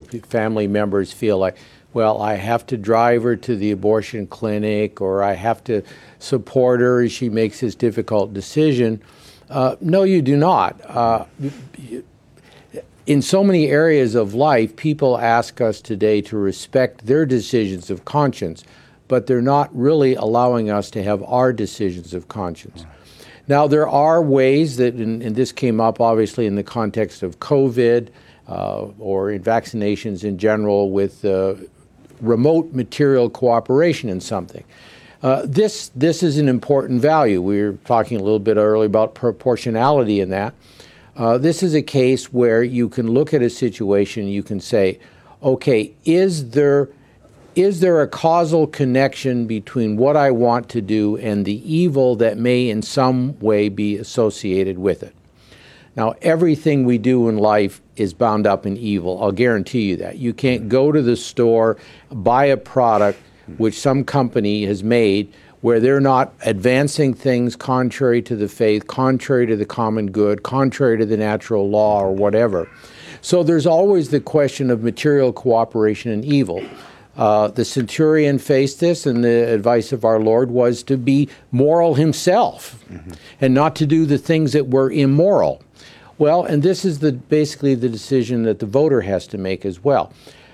family members feel like, well, I have to drive her to the abortion clinic, or I have to support her as she makes this difficult decision. No, you do not. In so many areas of life, people ask us today to respect their decisions of conscience, but they're not really allowing us to have our decisions of conscience. Now, there are ways that, and this came up obviously in the context of COVID or in vaccinations in general, with remote material cooperation in something. This is an important value. We were talking a little bit earlier about proportionality in that. This is a case where you can look at a situation, you can say, okay, is there a causal connection between what I want to do and the evil that may in some way be associated with it? Now, everything we do in life is bound up in evil. I'll guarantee you that. You can't go to the store, buy a product which some company has made where they're not advancing things contrary to the faith, contrary to the common good, contrary to the natural law or whatever. So there's always the question of material cooperation and evil. The centurion faced this, and the advice of our Lord was to be moral himself and not to do the things that were immoral. Well, and this is basically the decision that the voter has to make as well.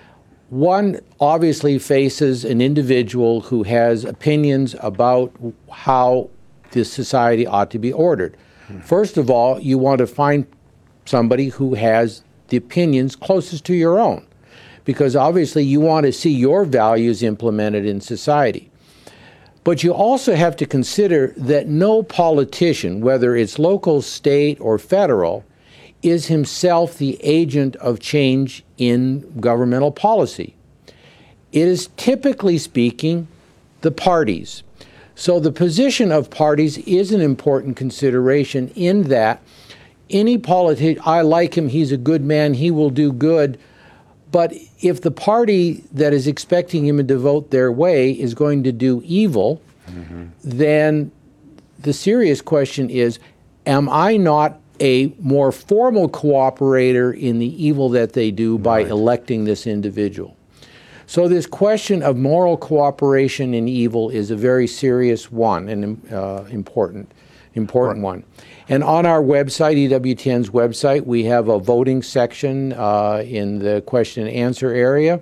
One obviously faces an individual who has opinions about how this society ought to be ordered. First of all, you want to find somebody who has the opinions closest to your own, because obviously you want to see your values implemented in society. But you also have to consider that no politician, whether it's local, state, or federal, is himself the agent of change in governmental policy. It is, typically speaking, the parties. So the position of parties is an important consideration, in that any politician, I like him, he's a good man, he will do good, but if the party that is expecting him to vote their way is going to do evil, then the serious question is, am I not a more formal cooperator in the evil that they do by electing this individual? So this question of moral cooperation in evil is a very serious one, and important one. And on our website, EWTN's website, we have a voting section in the question and answer area.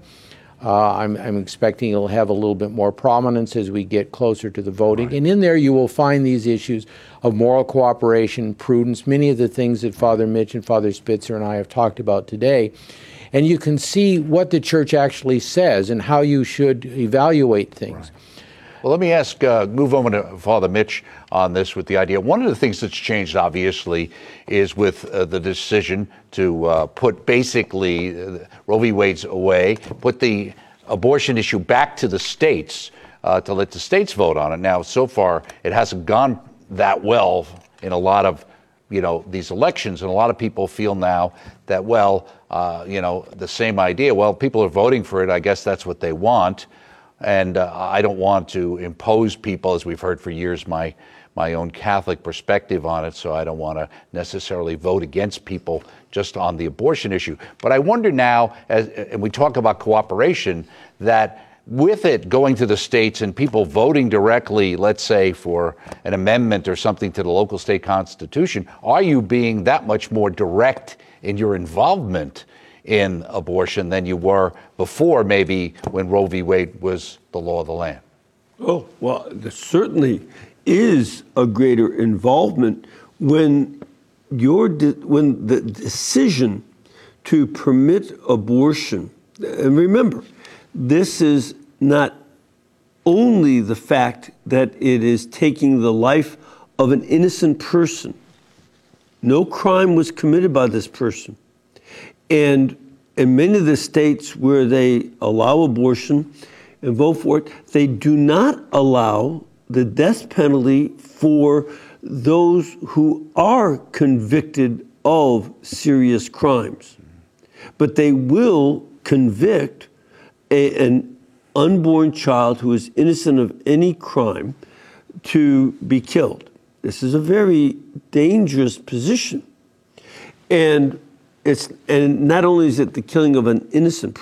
I'm expecting it'll have a little bit more prominence as we get closer to the voting. And in there you will find these issues of moral cooperation, prudence, many of the things that Father Mitch and Father Spitzer and I have talked about today. And you can see what the church actually says and how you should evaluate things. Well, let me ask, move over to Father Mitch on this with the idea. One of the things that's changed, obviously, is with the decision to put basically Roe v. Wade's away, put the abortion issue back to the states to let the states vote on it. Now, so far, it hasn't gone that well in a lot of, these elections, and a lot of people feel now that, well, the same idea. Well, people are voting for it. I guess that's what they want. And I don't want to impose people, as we've heard for years, my own Catholic perspective on it, so I don't want to necessarily vote against people just on the abortion issue. But I wonder now, and we talk about cooperation, that with it going to the states and people voting directly, let's say, for an amendment or something to the local state constitution, are you being that much more direct in your involvement in abortion than you were before, maybe when Roe v. Wade was the law of the land? Oh, well, there certainly is a greater involvement when the decision to permit abortion, and remember, this is not only the fact that it is taking the life of an innocent person. No crime was committed by this person. And in many of the states where they allow abortion and vote for it, they do not allow the death penalty for those who are convicted of serious crimes. But they will convict an unborn child who is innocent of any crime to be killed. This is a very dangerous position. And not only is it the killing of an innocent